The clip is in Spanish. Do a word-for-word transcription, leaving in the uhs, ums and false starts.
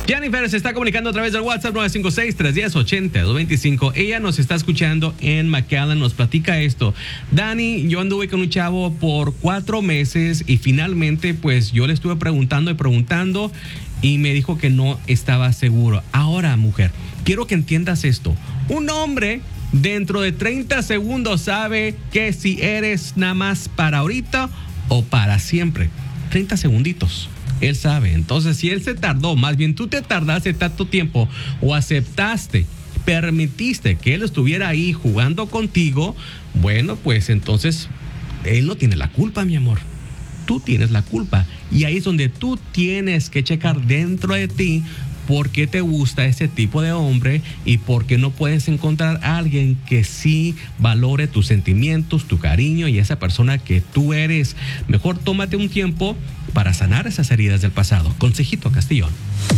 Jennifer se está comunicando a través del WhatsApp nueve cinco seis, tres uno cero, ocho dos dos cinco. Ella nos está escuchando en McAllen, nos platica esto. Dani, yo anduve con un chavo por cuatro meses y finalmente pues yo le estuve preguntando y preguntando y me dijo que no estaba seguro. Ahora, mujer, quiero que entiendas esto. Un hombre dentro de treinta segundos sabe que si eres nada más para ahorita o para siempre. treinta segunditos. Él sabe. Entonces, si él se tardó, más bien tú te tardaste tanto tiempo o aceptaste, permitiste que él estuviera ahí jugando contigo, bueno, pues entonces él no tiene la culpa, mi amor. Tú tienes la culpa. Y ahí es donde tú tienes que checar dentro de ti por qué te gusta ese tipo de hombre y por qué no puedes encontrar a alguien que sí valore tus sentimientos, tu cariño y esa persona que tú eres. Mejor tómate un tiempo para sanar esas heridas del pasado. Consejito Castillón.